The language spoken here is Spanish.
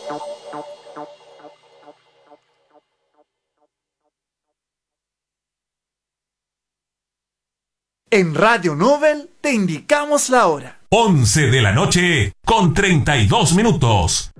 En Radio Nobel te indicamos la hora. 11 de la noche con 32 minutos.